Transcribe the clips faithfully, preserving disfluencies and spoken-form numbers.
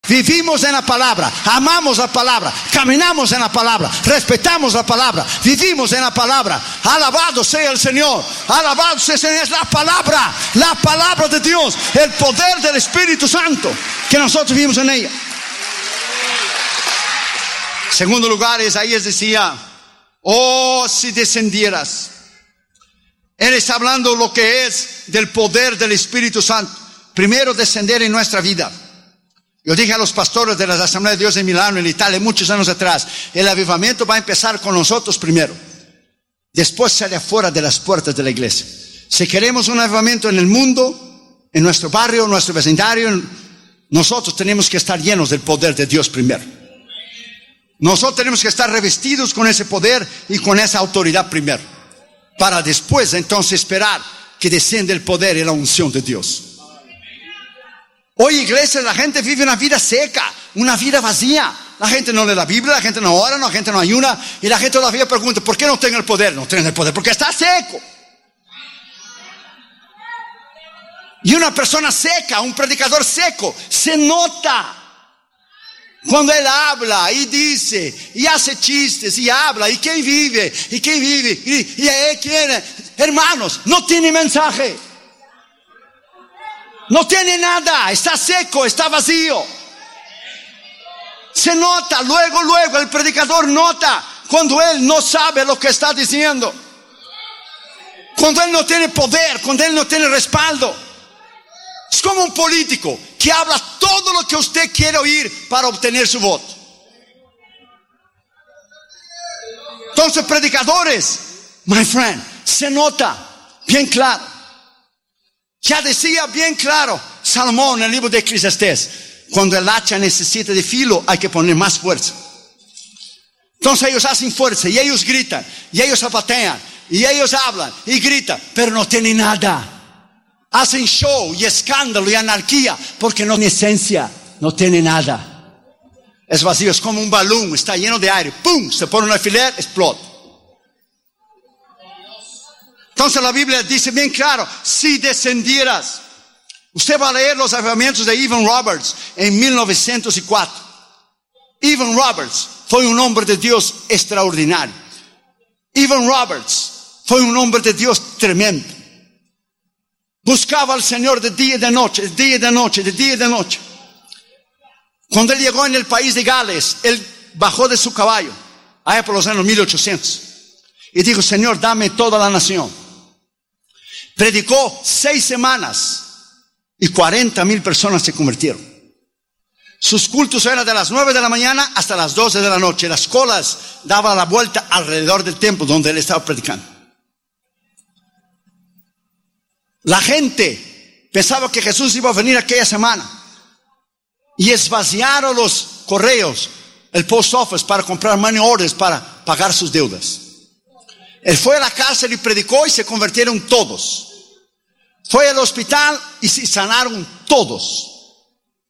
Vivimos en la palabra, amamos la palabra, caminamos en la palabra, respetamos la palabra, vivimos en la palabra. Alabado sea el Señor, alabado sea el Señor. Es la palabra, la palabra de Dios, el poder del Espíritu Santo, que nosotros vivimos en ella. Segundo lugar, Isaías decía: oh, si descendieras. Él está hablando lo que es del poder del Espíritu Santo. Primero, descender en nuestra vida. Yo dije a los pastores de la Asamblea de Dios en Milano, en Italia, muchos años atrás: el avivamiento va a empezar con nosotros primero. Después sale afuera de las puertas de la iglesia. Si queremos un avivamiento en el mundo, en nuestro barrio, en nuestro vecindario, nosotros tenemos que estar llenos del poder de Dios primero. Nosotros tenemos que estar revestidos con ese poder y con esa autoridad primero, para después entonces esperar que descienda el poder y la unción de Dios. Hoy, iglesia, la gente vive una vida seca, una vida vacía. La gente no lee la Biblia, la gente no ora, la gente no ayuna, y la gente todavía pregunta: ¿por qué no tengo el poder? No tengo el poder porque está seco. Y una persona seca, un predicador seco, se nota cuando él habla y dice y hace chistes y habla. ¿Y quién vive? ¿Y quién vive? ¿Y, y él quién? Hermanos, no tiene mensaje. No tiene nada, está seco, está vacío. Se nota, luego, luego el predicador nota cuando él no sabe lo que está diciendo, cuando él no tiene poder, cuando él no tiene respaldo. Es como un político que habla todo lo que usted quiere oír para obtener su voto. Entonces, predicadores, my friend, se nota bien claro. Ya decía bien claro Salomón en el libro de Eclesiastés: cuando el hacha necesita de filo, hay que poner más fuerza. Entonces ellos hacen fuerza y ellos gritan y ellos zapatean y ellos hablan y gritan, pero no tienen nada. Hacen show y escándalo y anarquía porque no tienen esencia, no tienen nada. Es vacío, es como un balón, está lleno de aire, ¡pum! Se pone un alfiler, explota. Entonces la Biblia dice bien claro: si descendieras. Usted va a leer los avivamientos de Evan Roberts en mil novecientos cuatro. Evan Roberts fue un hombre de Dios extraordinario. Evan Roberts fue un hombre de Dios tremendo. Buscaba al Señor de día y de noche, de día y de noche, de día y de noche. Cuando él llegó en el país de Gales, él bajó de su caballo, allá por los años mil ochocientos, y dijo: Señor, dame toda la nación. Predicó seis semanas y cuarenta mil personas se convirtieron. Sus cultos eran de las nueve de la mañana hasta las doce de la noche. Las colas daban la vuelta alrededor del templo donde él estaba predicando. La gente pensaba que Jesús iba a venir aquella semana, y esvaciaron los correos, el post office, para comprar money orders para pagar sus deudas. Él fue a la cárcel y predicó y se convirtieron todos. Fue al hospital y se sanaron todos.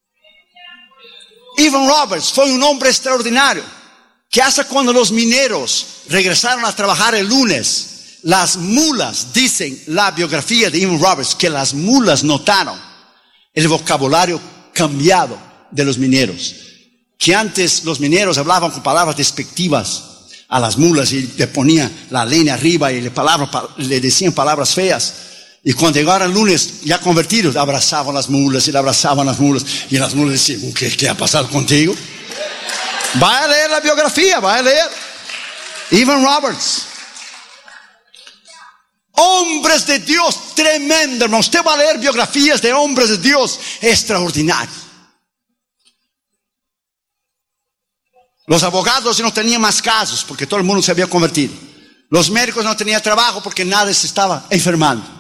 Evan Roberts fue un hombre extraordinario, que hasta cuando los mineros regresaron a trabajar el lunes, las mulas, dicen la biografía de Evan Roberts, que las mulas notaron el vocabulario cambiado de los mineros. Que antes los mineros hablaban con palabras despectivas a las mulas y le ponían la leña arriba y le, palabra, le decían palabras feas. Y cuando llegaron el lunes ya convertidos, abrazaban las mulas y le abrazaban las mulas, y las mulas decían: ¿qué, qué ha pasado contigo? Vaya a leer la biografía, vaya a leer Evan Roberts. Hombres de Dios tremendos, hermano. Usted va a leer biografías de hombres de Dios extraordinarios. Los abogados no tenían más casos porque todo el mundo se había convertido. Los médicos no tenían trabajo porque nadie se estaba enfermando.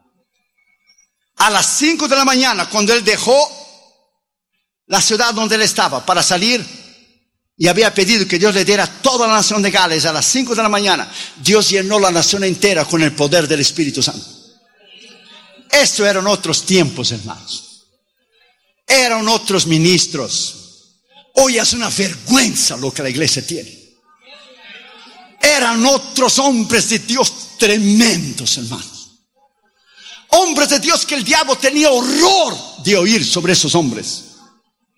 A las cinco de la mañana, cuando él dejó la ciudad donde él estaba para salir, y había pedido que Dios le diera toda la nación de Gales, a las cinco de la mañana, Dios llenó la nación entera con el poder del Espíritu Santo. Estos eran otros tiempos, hermanos. Eran otros ministros. Hoy es una vergüenza lo que la iglesia tiene. Eran otros hombres de Dios tremendos, hermanos. Hombres de Dios que el diablo tenía horror de oír sobre esos hombres.